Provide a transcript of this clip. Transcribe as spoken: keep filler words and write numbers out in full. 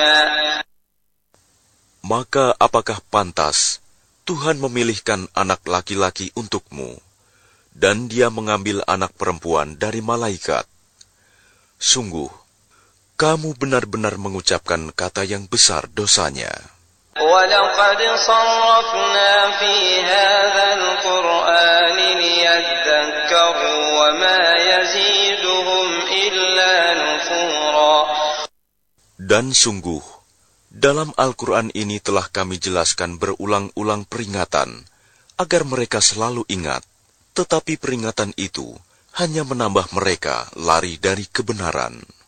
Maka apakah pantas Tuhan memilihkan anak laki-laki untukmu, dan Dia mengambil anak perempuan dari malaikat? Sungguh, kamu benar-benar mengucapkan kata yang besar dosanya. وَلَقَدْ صَرَّفْنَا فِي هَذَا الْقُرْآنِ لِيَذَّكَّرُوا وَمَا يَزِيدُهُمْ إِلَّا نُفُورًا. Dan sungguh, dalam Al-Quran ini telah kami jelaskan berulang-ulang peringatan, agar mereka selalu ingat, tetapi peringatan itu hanya menambah mereka lari dari kebenaran.